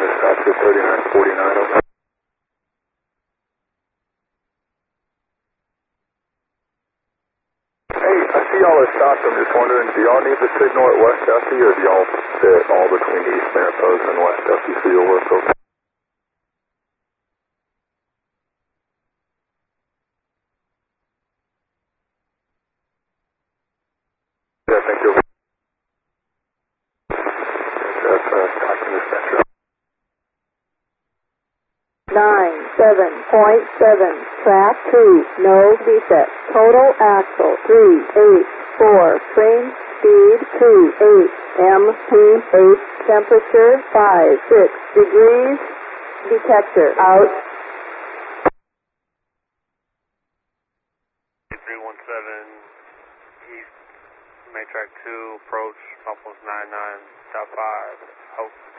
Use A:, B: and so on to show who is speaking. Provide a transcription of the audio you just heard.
A: minutes, stop to 3949 over. Hey, I see y'all are stopped. I'm just wondering, do y'all need the signal at West Duffy, or do y'all fit all between East Mariposa and West Duffy for your work over? Yeah, thank you. That's Stockton Dispatcher.
B: 97.7, track 2, no defect, total axle 384, frame speed 28, MP8, temperature 56 degrees, detector out.
C: 317 East, Main Track 2, approach, Alphonse 99.5, hope.